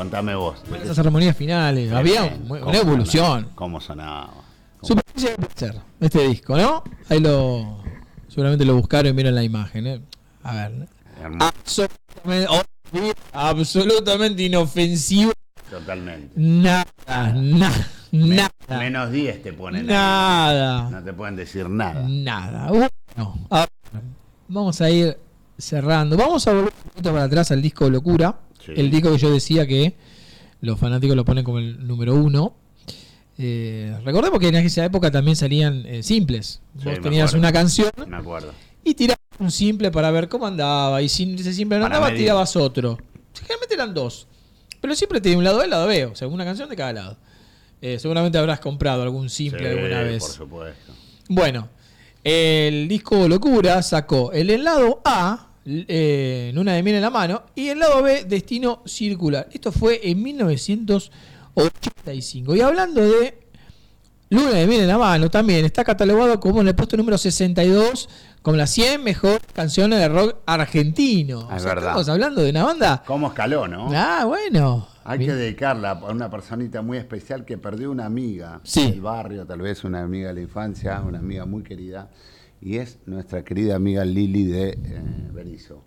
Contame vos. Esas armonías finales. Había una evolución. ¿Cómo sonaba? Supervivencia puede ser este disco, ¿no? Ahí seguramente lo buscaron y vieron la imagen, ¿eh? A ver. Absolutamente inofensivo. Totalmente. Nada. Menos 10 te ponen. Nada. No te pueden decir nada. Nada. Bueno, a ver, vamos a ir cerrando. Vamos a volver un poquito para atrás al disco Locura. Sí. El disco que yo decía que los fanáticos lo ponen como el número 1. Recordemos que en esa época también salían simples. Sí, vos tenías una canción y tirabas un simple para ver cómo andaba. Y si ese simple no andaba, tirabas otro. Generalmente eran 2. Pero siempre tenía un lado A y un lado B. O sea, una canción de cada lado. Seguramente habrás comprado algún simple alguna vez. Por supuesto. Bueno, el disco Locura sacó el lado A, Luna de Miel en la mano, y el lado B, Destino Circular. Esto fue en 1985. Y hablando de Luna de Miel en la mano, también está catalogado como en el puesto número 62, como las 100 mejores canciones de rock argentino. Es verdad. Estamos hablando de una banda. ¿Cómo escaló, no? Ah, bueno. Hay que dedicarla a una personita muy especial que perdió una amiga del barrio, tal vez una amiga de la infancia, una amiga muy querida, y es nuestra querida amiga Lili de Berizo.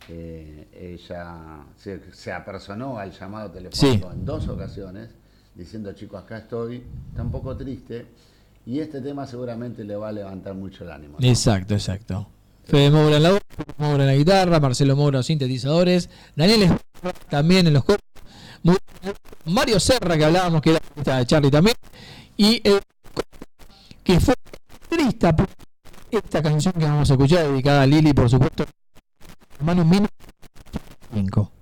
Ella se apersonó al llamado telefónico en 2 ocasiones, diciendo, chicos, acá estoy, está un poco triste, y este tema seguramente le va a levantar mucho el ánimo, ¿no? Exacto. Fede Moura en la voz, Moura en la guitarra, Marcelo Moura en los sintetizadores, Daniel Esparra también en los coros, Mario Serra, que hablábamos que era de Charlie también, y que fue triste por esta canción que vamos a escuchar, dedicada a Lili, por supuesto, hermano 1905.